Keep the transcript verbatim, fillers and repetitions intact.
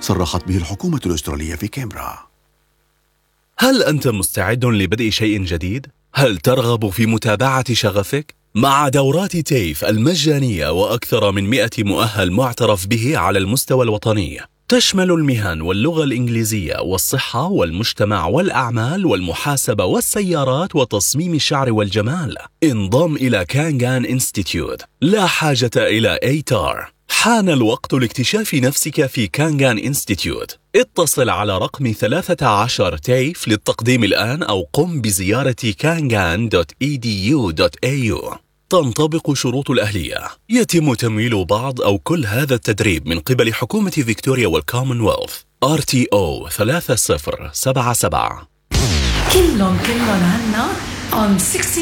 صرحت به الحكومة الأسترالية في كامبرا. هل أنت مستعد لبدء شيء جديد؟ هل ترغب في متابعة شغفك؟ مع دورات تيف المجانية وأكثر من مئة مؤهل معترف به على المستوى الوطني، تشمل المهن واللغة الإنجليزية والصحة والمجتمع والأعمال والمحاسبة والسيارات وتصميم الشعر والجمال. انضم إلى كانغان إنستيتيوت، لا حاجة إلى إيتار. حان الوقت لاكتشاف نفسك في كانغان إنستيتيوت. اتصل على رقم ثلاثة عشر تيف للتقديم الآن أو قم بزيارة كانغان دوت إي دي يو دوت إيه يو. تنطبق شروط الأهلية. يتم تمويل بعض أو كل هذا التدريب من قبل حكومة فيكتوريا والكومنولث. آر تي أو ثلاثة صفر سبعة سبعة. كلهم كلهم عنا on sixty